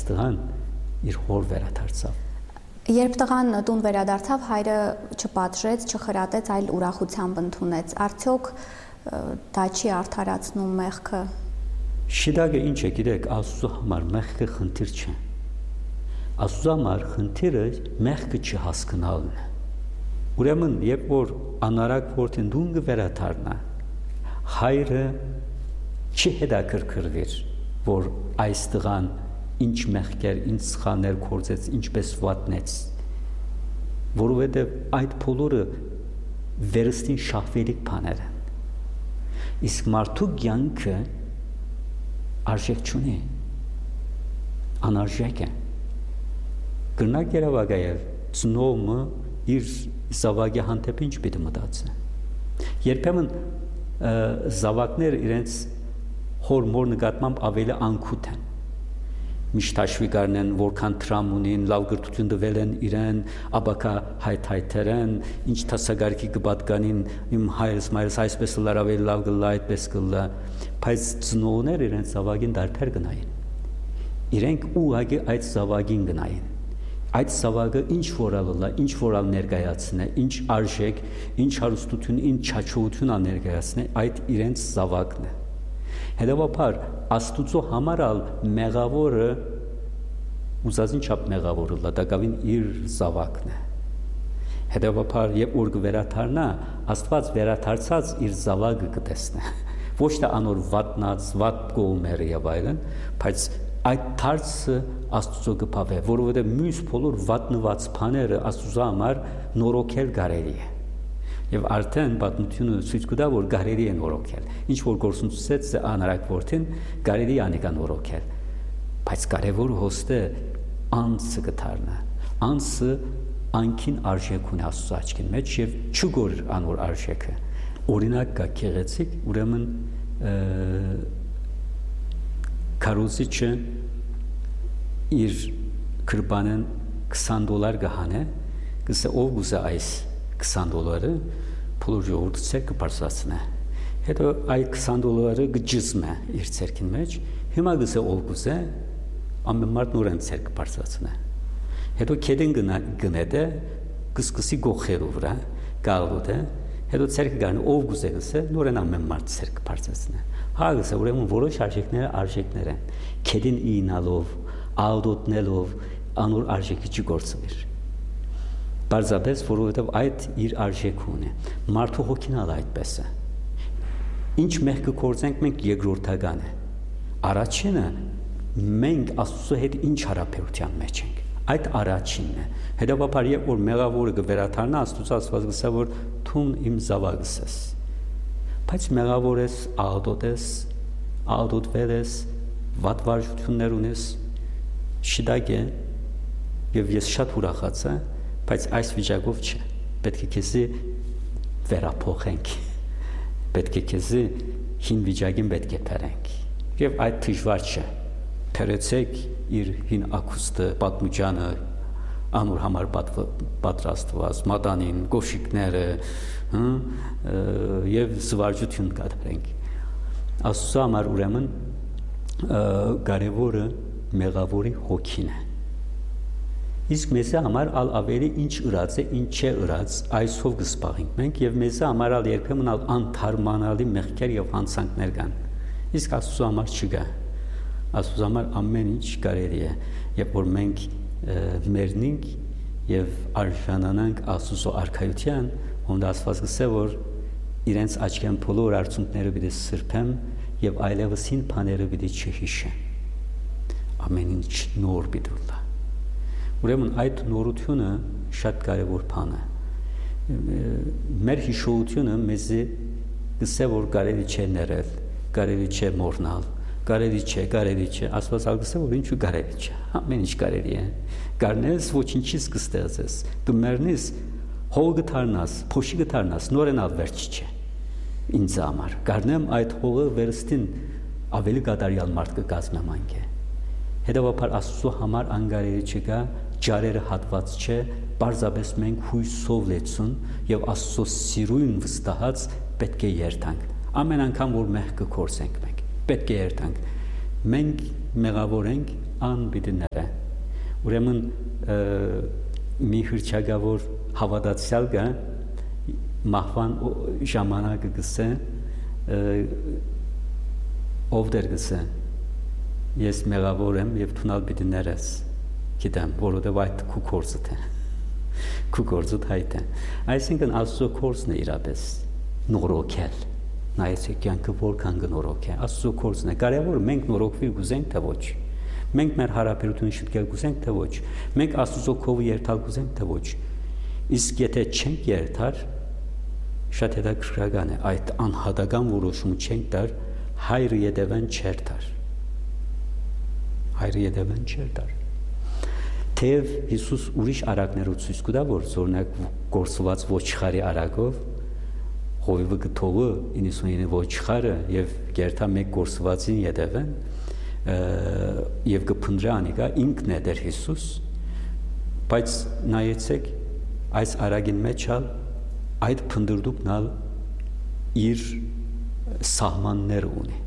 տղան իր հոր վերադարձավ։ Երբ տղան տուն վերադարձավ, հայրը չպատժեց, չխրատեց, այլ ուրախությամբ ընդունեց։ Արդյոք դա չի արդարացնում մեղքը։ Շիդագը ինչ է, գիտեք, Աստծո համար մեղքը խնդիր չէ։ Աստծո համար խնդիրը մեղքը չհասկանալն է։ Ուրեմն, երբ որ անարակ որդին տուն վերադառնա, հայրը չի հետաքրքրվիր, որ այս տղան ինչ մեղքեր, ինչ սխալներ գործեց, ինչպես վատնեց, որովհետև այդ բոլորը վերստին շահվելիք բաներ են։ Իսկ մարդու կյանքը արժեք չունի, անարժեք է։ Կրնակ երևակայել ծնողը իր զավակի հանդեպ ինչ պիտի մտածի։ Երբեմն զավակներ իրենց հոր մոր նկատմամբ ավելի անկութ են։ Միշտ հաշվի կառնեն, որքան տրամ ունին, լավ կրթություն տվել են իրեն, աբակա հայթայթեր են, ինչ տասագարքի կպատկանին, իմ հայրս մայրս այսպես լար ավելի լավ կլա, այդպես կլա, բայց ծնողներ իրենց զավակին դարբեր գնային։ Իրենք ուղղակի այդ զավակին գնային։ Այդ զավակը ինչ որալը, ինչ որալ ներկայացնե, ինչ արժեք, ինչ հարստություն, ինչ չաչողություն ներկայացնե, այդ իրենց զավակն է։ Հետևաբար Աստուծո համար ալ մեղավորը ուզածին չափ մեղավորը լատակավին իր զավակն է։ Հետևաբար երբ որ կվերադառնա, Աստված վերադարձած իր զավակը կտեսնե։ Ոչ թե անոր վատնած, վատ կողմերը եւ այլն, բայց այդ դարձը Աստծո կփավե, որովհետեւ մյուս բոլոր վատնված բաները Աստծո համար նորոգել կարելի է։ Եվ արդեն պատմությունը ցույց կտա, որ կարելի է նորոգել։ Ինչ որ գործունեությունից անարակ որդին կարելի է անիկա նորոգել։ Բայց կարևոր հոստը անձը կդառնա։ Անձը անքին արժեք ունի Աստծո աչքին մեջ եւ չգոր անոր արժեքը։ Օրինակ կա քեղեցիկ, ուրեմն քարոզիչը իր կրբանեն $20 կհանե, կսե ով գուզե այս $20 փոլոր ժողովուրդը ցերկը բարձրացնե։ Հետո այդ $20 գջզմե իր ցերկին մեջ, հիմա գսե ով գուզե ամեն մարդ նորեն ցերկը բարձրացնե։ Հետո քեդեն գնեդե կսկսի գողերով վրա գալուդե, հետո ցերկը գան ով գուզե գսե նորեն ամեն մարդ ցերկը բարձրացնե։ Հա գսե ուրեմն որոշ արժեքներ են։ Քեդին ինալով, ալդոտնելով անոր արժեքի չգործվիր։ Բարձրապես, որովհետև այդ իր արժեք ունի։ Մարդու հոգինալ այդպես է։ Ինչ մեղքը գործենք մենք երկրորդական է։ Առաջինը մենք Աստծո հետ ինչ հարաբերության մեջ ենք։ Այդ առաջինն է։ Հետևաբար երբ որ մեղավորը կվերադառնա, Աստծո ասված գսա որ թուն իմ զավակս ես։ Բայց մեղավոր ես, աղդոտվել ես, վատ վարժություններ ունես, շիդակ է, եւ ես շատ ուրախաց եմ, բայց այս վիճակով չէ։ Պետք է քեզի վերափոխենք։ Պետք է քեզի հին վիճակին պետք է բերենք։ Եվ այդ դժվար չէ։ Փերեցեք իր հին ակուստը, պատմուճանը, անոր համար պատրաստված մատանին, կոշիկները, եւ զվարճություն կատարենք։ Աստծո համար ուրեմն կարևորը մեղավորի հոգին է։ Իսկ մեզ համար ալ ավելի ինչ ըրած է, ինչ չէ ըրած, այսով կսպաղենք մենք եւ մեզ համար ալ երբեմն ալ անթարմանալի մեղքեր եւ հանցանքներ կան։ Իսկ Աստծո համար չկա։ Աստծո համար ամեն ինչ կարելի է, երբ որ մենք մեռնենք եւ արժանանանք Աստծո արքայության, ոնց Աստված գսե որ իրենց աչքեն բոլոր արցունքները պիտի սրբեմ եւ այլևս հին բաները պիտի չհիշեմ։ Ամեն ինչ նոր պիտի լա։ Ուրեմն այդ նորությունը շատ կարևոր բան է։ Մեր հիշողությունը մեզ գսե որ կարելի չէ ներել, կարելի չէ մոռնալ, կարելի չէ, Աստված ալգսե որ ինչու կարելի չէ, ամեն ինչ կարելի է։ Գարնես ոչինչից կստեղծես, դու մեռնես, հող գթարնաս, փոշի գթարնաս, նորենալ վերջ չէ։ Ինձ համար գարնեմ այդ հողը վերստին ավելի կատարյալ մարդ կկազմեմ անքե։ Հետևաբար Աստծո համար անկարելի չկա, ջարերը հատված չէ, պարզապես մենք հույսով լեցուն եւ Աստծո սիրուն վստահած պետք է երթանք։ Ամեն անգամ որ մեղք կորցենք մենք, պետք է երթանք։ Մենք մեղավոր ենք անբիդները։ Ուրեմն մի հրճագավոր հավատացյալ կա մահվան ժամանակը գսե ով դեր գսե ես մեղավոր եմ եւ թունալ պիտի ներես գիտեմ որովհետեւ այդ քու կորզդ է քու կորզդ հայտ է այսինքն Աստծո կորզն է իրապես նորոգել նայեցեք կյանքը որքան գնորոք է Աստծո կորզն է կարևորը մենք նորոգվի գուզենք թե ոչ մենք մեր հարաբերությունը շտկել գուզենք թե ոչ մենք Աստծո կողը երթալ գուզենք թե ոչ իսկ եթե չենք երթար շատ հետաքրքրական է այդ անհատական որոշումը չենք տար հայրը յետևեն չեր տար հայրը յետևեն չեր տար թեև Հիսուս ուրիշ արակներով ցույց կտա որ օրինակ գործված ոչխարի արակով հովիվը գթողը 99 ոչխարը եւ գերտա մեկ գործվածին յետևեն եւ կփնդրա անիկա ինքն է դեր Հիսուս բայց նայեցեք այս արագին մեջ այդ փնդրդուկն իր սահմաններ ունի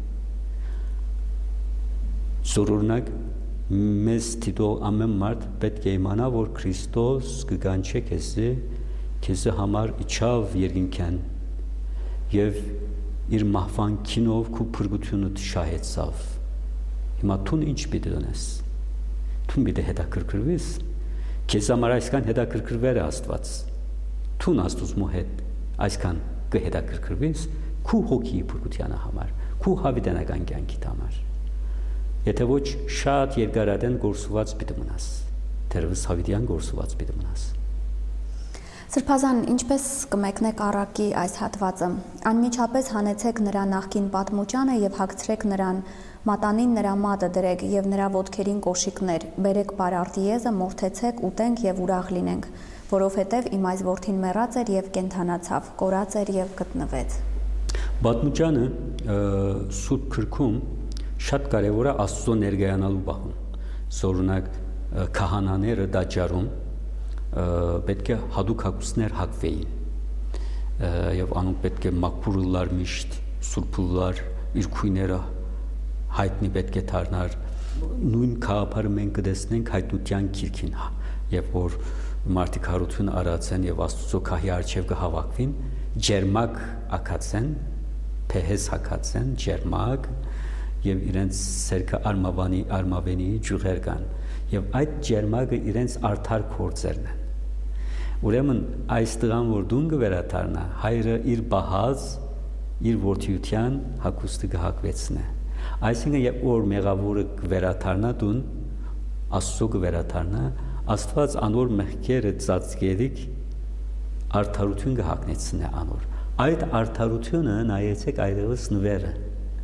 զորօրինակ մեզ դիտող ամեն մարդ պետք է իմանա որ Քրիստոս կգանչե քեզի համար իջավ երկինքան եւ իր մահվան քինով քու փրկությունը շահեցավ հիմա դու ինչ պիտի դնես դու պիտի հետաքրքրվես քեզ համար այսքան հետաքրքրվեր է Աստված դու Աստծո հետ այսքան կհետաքրքրվես քու հոգի փրկության համար քու հավիտենական կյանքի համար եթե ոչ շատ երկարատեն գործված պիտի մնաս դերևս հավիտյան գործված պիտի մնաս Սրբազան, ինչպես կմեկնեք առակի այս հատվածը, անմիջապես հանեցեք նրա նախկին պատմուճանը եւ հագցրեք նրան, մատանին նրա մատը դրեք եւ նրա ոտքերին կոշիկներ, բերեք պարարտ եզը, մորթեցեք, ուտենք եւ ուրախ լինենք, որովհետեւ իմ այս որդին մեռած էր եւ կենդանացավ, կորած էր եւ գտնվեց։ Պատմուճանը Սուրբ Գրքում շատ կարեւոր է Աստծո ներկայանալու բան։ Օրինակ քահանաները դաճարում պետք է հadouk հագուստներ հագվեին եւ անոնք պետք է մաքրուլար միշտ սուրբուլար իր քույները հայտնի պետք է դառնար նույն քահապարը մենք կտեսնենք հայտնության քիրքին եւ որ մարդիկ հարություն արածեն եւ Աստծո քահի արչեւ կհավաքվին ջերմակ ակացեն փեհես հակացեն ջերմակ եւ իրենց սերկը արմավենի ջուղեր կան եւ այդ ջերմակը իրենց արդար կորձերն են ուրեմն այս տղան որ դուն կվերաթարնա հայրը իր բահած իր որդիության հագուստը կհագվեցնե այսինքն երբ որ մեղավորը կվերաթարնա դուն Աստծո կվերաթարնա Աստված անոր մեղքերը ծածկելիք արդարություն կհագնեցնե անոր այդ արդարությունը նայեցեք այդպես նվերը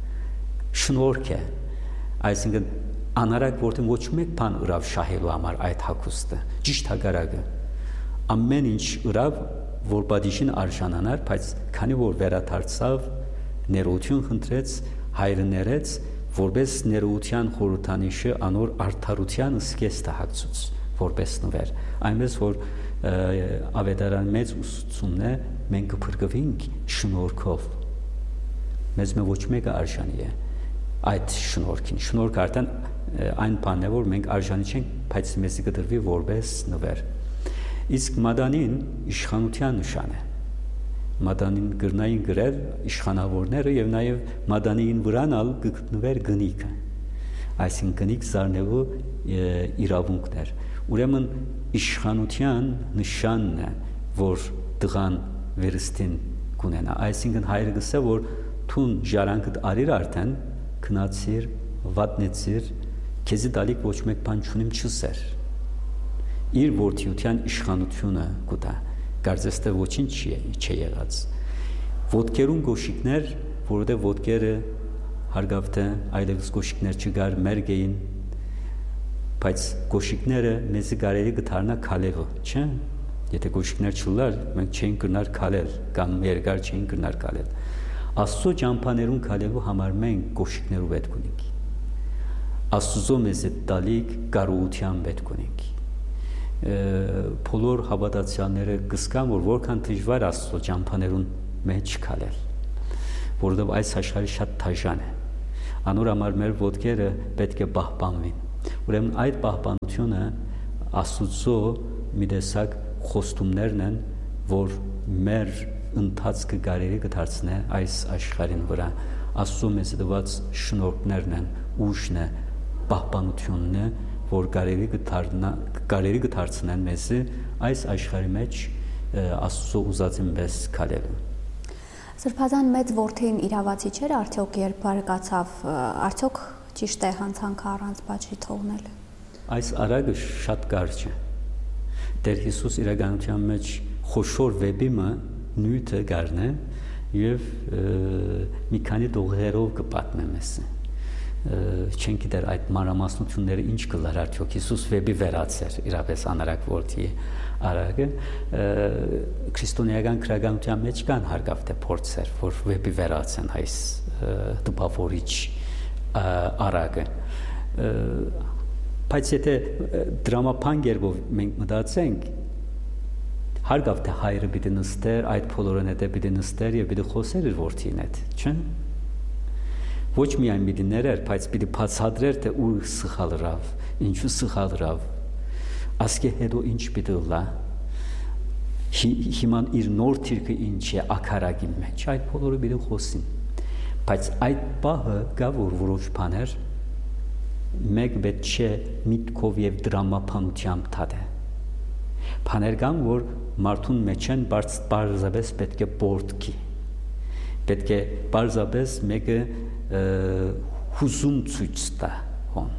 շնորհք է այսինքն անարակ որտեղ ոչ մեկ բան ուրավ շահելու համար այդ հագուստը ճիշտ հակառակը ամեն ինչ ուրավ որ պատիժին արժանանար բայց քանի որ վերադարձավ ներողություն խնդրեց հայրը ներեց որպես ներողության խորհրդանիշը անոր արդարության սկեստը հագցուց որպես նվեր այնպես որ ավետարան մեծ ուսուցումն է մենք կփրկվենք շնորհքով մեզ ոչ մեկը արժանի է այդ շնորհքին շնորհքը արդեն այն բանն է որ մենք արժանի չենք բայց մեզ կդրվի որպես նվեր իսկ մադանին իշխանության նշան է մադանին գրնային գրել իշխանավորները եւ նաեւ մադանին վրանալ գտնվեր գնիկը այսինքն գնիկ զարնելու իրավունքներ ուրեմն իշխանության նշանն է որ տղան վերստին կունենա այսինքն հայրը գսե որ թուն ժարանքդ արիր արդեն քնացիր վատնեցիր քեզի դալիք ոչ մեկ բան չունիմ չսեր իր որդիության իշխանությունը կուտա կարծես թե ոչինչ չի եղած ոտքերուն գոշիկներ որովհետև ոտքերը հարգավ թե այլևս գոշիկներ չգար մերգ էին բայց գոշիկները մեզի կարելի կդառնա քալեղը չէ եթե գոշիկներ չլար մենք չէին կրնար քալել կամ երկար չէին կրնար քալել Աստծո ճամփաներուն քալելու համար մենք գոշիկներով պետք ունենք Աստծո մեզ տալիք կարողության պետք ունենք բոլոր հավատացյալները կսկան որ որքան դժվար Աստծո ճամփաներուն մեջ քալել որովհետև այս աշխարհը շատ դաժան է Անոր համար մեր ոտքերը պետք է պահպանվին։ Ուրեմն այդ պահպանությունը Աստծո մի տեսակ խոստումներն են, որ մեր ընթացքը կարելի կդարձնե այս աշխարհին վրա։ Աստծո մեզ տված շնորհքներն են, ուժն է, պահպանությունն է, որ կարելի կդարձնեն մեզ այս աշխարհի մեջ Աստծո ուզածին պես քալելու։ Սրբազան մեծ որդին իրավացի չէր արդյոք, երբ բարկացավ, արդյոք ճիշտ է հանցանքը առանց բաժի թողնել։ Այս արագը շատ կարճ է։ Տեր Հիսուս իրականության մեջ խոշոր վեբիմը նյութը գարնե եւ մի քանի դողերով կպատմեմ մեզ։ Չենք գիտեր այդ մանրամասնությունները ինչ կլար արդյոք Հիսուս վեբի վերացեր իրապես անարակ որդի արագը քրիստոնեական քրագանության մեջ կան հարգավ թե փորձեր որ վեբի վերացեն այս տպավորիչ արագը բայց եթե դրամապան գերբով մենք մտածենք հարգավ թե հայրը պիտի նստեր այդ բոլորն հետը պիտի նստեր եւ պիտի խոսեր իր որդին հետ չէ ոչ միայն պիտի ներեր բայց պիտի բացատրեր թե ու սխալ ռավ ինչու սխալ ռավ ասկե հետո ինչ պիտի լա հիման իր նոր թիրքը ինչ է ակարագի մեջ այդ բոլորը պիտի խոսին բայց այդ բահը գա որ որոշ բաներ մեկ պետք չէ միտքով եւ դրամապանությամբ թադե բաներ կան որ մարդուն մեջ են բարձրապես պետք է բորտքի պետք է բարձրապես մեկը հուզում ցույց տա հոն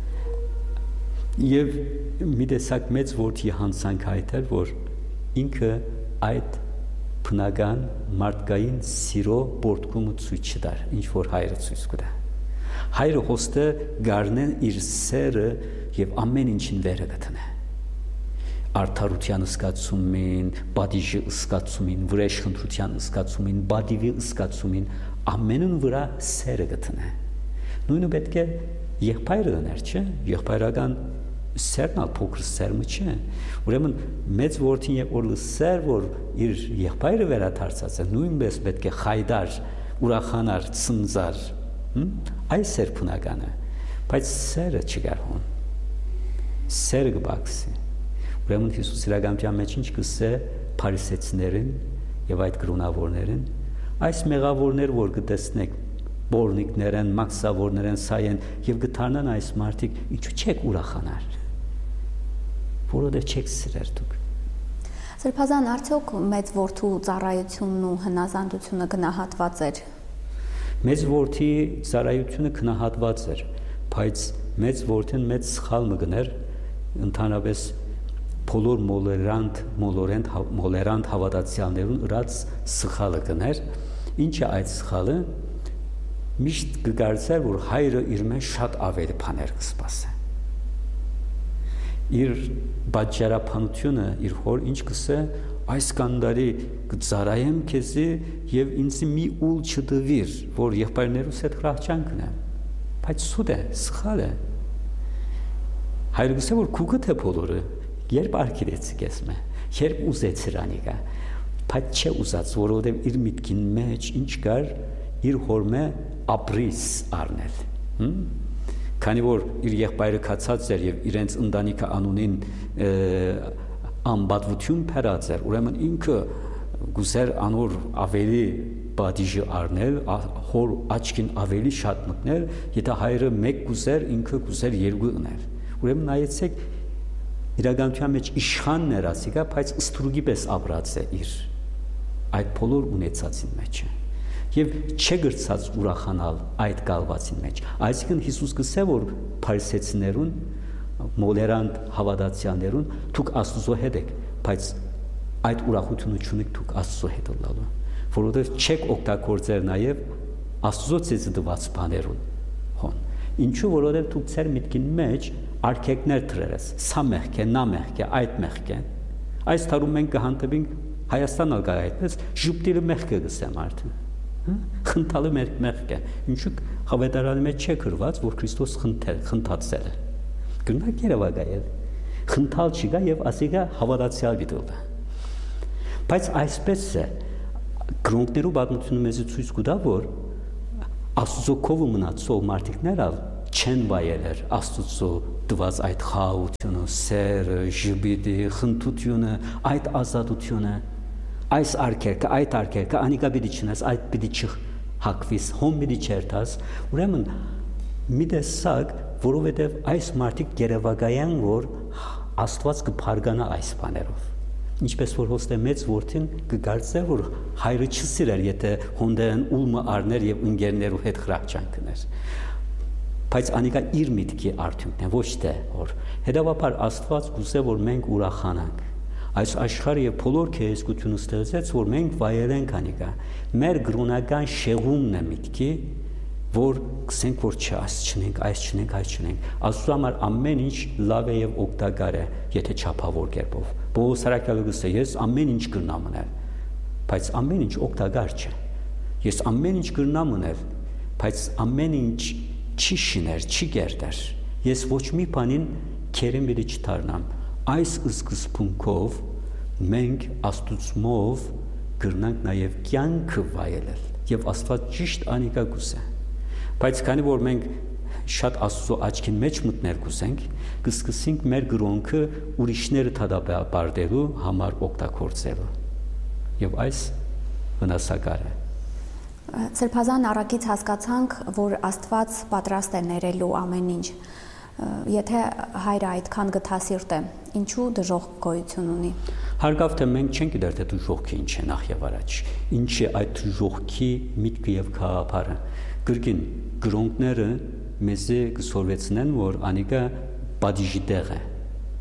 եւ մի տեսակ մեծ որդի հանցանք հայտեր որ ինքը այդ բնական մարդկային սիրո բորտկումը ցույց չտար ինչ որ հայրը ցույց կտա հայրը հոստը գարնեն իր սերը եւ ամեն ինչին վերը գտնե արդարության զգացումին, բադիժի զգացումին, վրեժխնդրության զգացումին, բադիվի զգացումին ամենուն վրա սերը գտնե։ Նույնը պետք է եղբայրը դներ, չէ՞, եղբայրական սերն ալ փոքր սերմը չէ։ Ուրեմն մեծ որդին եւ որ սեր որ իր եղբայրը վերադարձած է, նույնպես պետք է խայդար, ուրախանար, ցնծար, այս սեր բնականը, բայց սերը չկար հոն։ Սերը կբացի։ Ուրեմն Հիսուս իրականության մեջ ինչ կսե փարիսեցիներին եւ այդ կրոնավորներին այս մեղավորներ որ կտեսնեք բորնիկներ են մաքսավորներ են սայ են եւ գտարնան այս մարդիկ ինչու չեք ուրախանար որովհետեւ չեք սիրեր դուք Սրբազան արդյոք մեծ որդու ծառայությունն ու հնազանդությունը գնահատված էր Մեծ որդի ծառայությունը գնահատված էր բայց մեծ որդին մեծ սխալ մգներ ընդհանրապես բոլոր մոլերանտ հավատացյալներուն ըրած սխալը կներ ինչ է այդ սխալը միշտ կգարցեր որ հայրը իր մեջ շատ ավելի բաներ կսպասե իր բաժարապանությունը իր հոր ինչ կսե այս կանդարի կծարայեմ քեզի եւ ինձ մի ուլ չդվիր որ եղբայրներուս հետ հրահճան կնեմ բայց սուտ է սխալ է հայրը կսե որ քուկը թե բոլորը Երբ արկիրեցիկ ես մե, երբ ուզեցիր անիկա, բայց չէ ուզած, որովհետև իր միտքին մեջ ինչ կար, իր հորմե ապրիս առնել, քանի որ իր եղբայրը կացած էր և իրենց ընտանիքը անունին անբատվություն պերած էր, ուրեմն ինքը գուզեր անոր ավելի բադիժի առնել, հոր աչքին ավելի շատ մտնել, եթե հայրը մեկ գուզեր, ինքը գուզեր երկու ուներ, ուրեմն նայեցեք իրականության մեջ իշխանն էր ասիկա, բայց ստրուգի պես ապրած է իր այդ բոլոր ունեցածին մեջ եւ չէ գրծած ուրախանալ այդ գալվածին մեջ այսինքն Հիսուս գսե որ փարիսեցիներուն մոլերանտ հավատացյալներուն դուք Աստծո հետ եք բայց այդ ուրախությունը չունեք դուք Աստծո հետ լալու որովհետեւ չեք օգտագործել նաեւ Աստծո ցեզ դված բաներուն հոն ինչու որովհետեւ դուք ծեր միտքին մեջ արկեկներ թրերես, սա մեղք է, նա մեղք է, այդ մեղք է։ Այս տարում մենք կհանդիպենք Հայաստան ալգա այդպես ժուպտիլը մեղք է գսեմ արդեն։ Խնդալը մեղք է։ Ինչու հավետարանի մեջ չէ գրված, որ Քրիստոս խնդացել է։ Գնանք Երևանայել։ Խնդալ չկա եւ ասիկա հավատացյալ դիտողը։ Բայց այսպես է գրոնքներու պատմությունը մեզ ցույց կտա, որ Աստծո կողը մնացող մարդիկները չեն վայելեր Աստծո տված այդ խաղաղությունը, սերը, ժպիտը, խնդությունը, այդ ազատությունը, այս արկերկը, այդ արկերկը անիկա պիտի չնես, այդ պիտի չհակվիս, հոմ պիտի չերթաս, ուրեմն մի տեսակ, որովհետև այս մարդիկ գերեվագայան, որ Աստված կփարգանա այս բաներով։ Ինչպես որ հոստե մեծ որդին կգործեր, որ հայրը չսիրեր, եթե հոնդեն ուլմը առներ եւ ընկերներու հետ խրախճան կներ։ Բայց անիկա իր միտքի արդյունքն է, ոչ թե որ հետևաբար Աստված կուզե որ մենք ուրախանանք։ Այս աշխարհը եւ բոլոր քեզկությունը ստեղծեց, որ մենք վայելենք անիկա։ Մեր գրոնական շեղումն է միտքի, որ կսենք որ չաս չնենք, այս չնենք, այս չնենք։ Աստծո համար ամեն ինչ լավ է եւ օգտակար է, եթե չափավոր կերպով։ Պողոս Արաքյալը գսե, ես ամեն ինչ կրնամ ունել, բայց ամեն ինչ օգտակար չէ։ Ես ամեն ինչ կրնամ ունել, բայց ամեն ինչ չի շիներ, չի կերտեր։ Ես ոչ մի բանին քերեմ բիդի չդառնամ։ Այս սկզբունքով մենք Աստծմով կրնանք նաեւ կյանքը վայելել եւ Աստված ճիշտ անիկա գուսե։ Բայց քանի որ մենք շատ Աստծո աչքին մեջ մտներ կուսենք, կսկսենք մեր գրոնքը ուրիշները թադաբարդելու համար օգտագործելու։ Եվ այս վնասակար է։ Սրբազան առաքից հասկացանք, որ Աստված պատրաստ է ներելու ամեն ինչ։ Եթե հայրը այդքան գթասիրտ է, ինչու դժոխք գոյություն ունի։ Հարգավ թե մենք չենք գիտեր թե դժոխքը ինչ է նախ եւ առաջ։ Ինչ է այդ դժոխքի միտքը եւ գաղափարը։ Գրքին գրոնքները մեզի կսորվեցնեն, որ անիկա բադիժի տեղ է։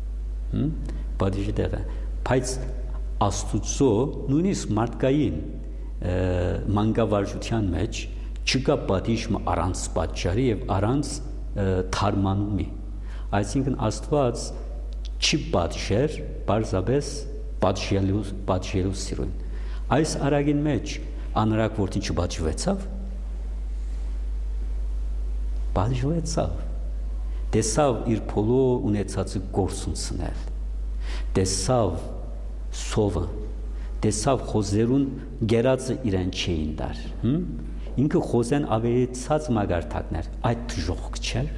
Բադիժի տեղ է։ Բայց Աստուծո նույնիսկ մարդկային մանկավարժության մեջ չկա բադիժը առանց պատճառի եւ առանց թարմանումի։ Այսինքն Աստված չի պատժեր, բարձաբես պատժելու սիրուն։ Այս արագին մեջ անրակ որդին չպատժվեցավ, պատժվեցավ, տեսավ իր փոլոր ունեցածը գործունցնել, տեսավ սովը, տեսավ խոզերուն գերածը իրեն չէին դար, ինքը խոզեն ավելի ցած մագարտակներ, այդ դժոխք չէր։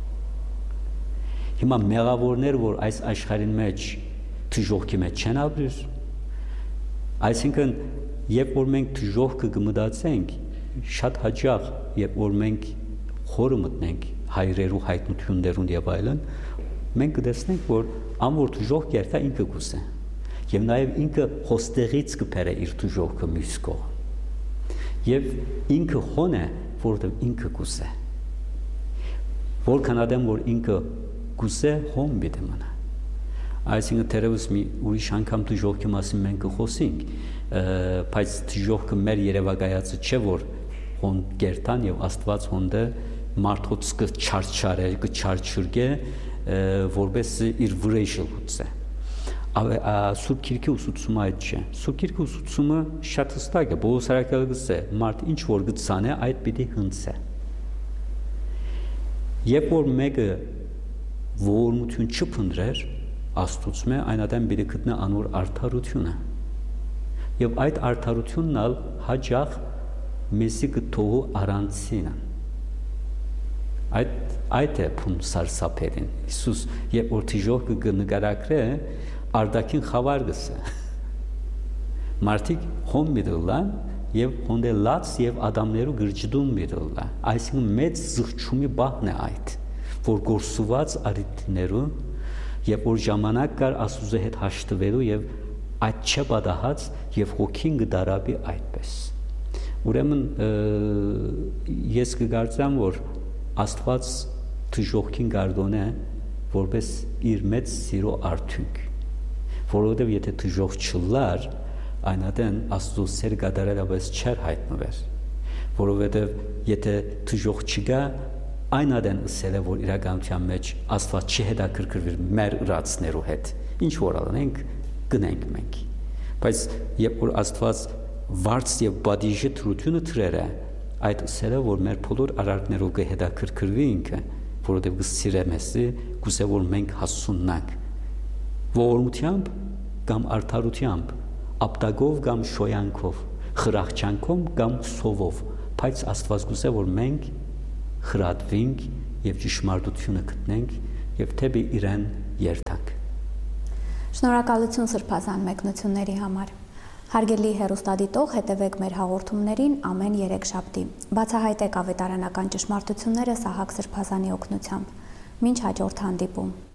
Հիմա մեղավորներ, որ այս աշխարհին մեջ դժոխքի մեջ չեն ապրիր, այսինքն երբ որ մենք դժոխքը կմտածենք, շատ հաճախ երբ որ մենք խորը մտնենք հայրերու հայտնություններուն եւ այլն, մենք կտեսնենք, որ ամոր դժոխք երթա ինքը կուսե, եւ նաեւ ինքը հոստեղից կբերե իր դժոխքը մյուս կողմ, եւ ինքը հոն է, որովհետեւ ինքը կուսե, որքան ադեմ որ ինքը կուսե հոն բիդե մնա։ Այսինքն թերևս մի ուրիշ անգամ դժոխքի մասին մենք կխոսենք, բայց դժոխքը մեր երևակայածը չէ, որ հոն կերտան եւ Աստված հոնդը մարդոց կչարչարե, կչարչուրգե, որպես իր վրեժը լուծե։ Սուրբ Գիրքի ուսուցումը այդ չէ։ Սուրբ Գիրքի ուսուցումը շատ հստակ է, Պողոս Արաքյալը գսե, մարդ ինչ որ գծանե, այդ պիտի հնցե։ Երբ որ մեկը ողորմություն չփնտրեր, Աստծո այն ադեմ պիտի գտնե անոր արդարությունը։ Եվ այդ արդարությունն ալ հաճախ մեզի կթողու առանցինը։ Այդ է փուն սարսափերին։ Հիսուս երբ որ դժոխքը կնկարագրե, արդակին խավար գսե։ Մարդիկ հոն միտլան եւ հոնդելած եւ ադամներու գրճդում միտլա։ Այսինքն մեծ զղջումի բահն է այդ, որ գործուված արիտներու երբ որ ժամանակ կար Աստծո հետ հաշտվելու եւ այդ չպատահած եւ հոգին գդարաբի այդպես։ Ուրեմն ես կգործամ, որ Աստված դժոխքին գարդոն է որպես իր մեծ սիրո արդյունք, որովհետեւ եթե դժոխք չլար, այնադեն Աստծո սեր գդարելավես չեր հայտնվեր, որովհետեւ եթե դժոխք չկա, այնադեն ասել է, որ իրականության մեջ Աստված չի հետաքրքրվիր մեր ուրացներու հետ, ինչ որ անենք, գնենք մենք, բայց երբ որ Աստված վարձ եւ բադիժի թրությունը թրեր է, այդ ասել է, որ մեր բոլոր արարքներով կհետաքրքրվի ինքը, որովհետեւ կսիրե մեզի, կուզե որ մենք հասունանանք, ողորմությամբ կամ արդարությամբ, ապտագով կամ շոյանքով, խրախճանքով կամ սովով, բայց Աստված գուցե որ մենք խրատվենք եւ ճշմարտությունը գտնենք եւ թեպի իրեն երթանք։ Շնորհակալություն Սրբազան մեկնությունների համար։ Հարգելի հեռուստադիտող, հետևեք մեր հաղորդումներին ամեն երեքշաբթի։ Բացահայտեք ավետարանական ճշմարտությունները Սահակ Սրբազանի օգնությամբ։ Մինչ հաջորդ հանդիպում։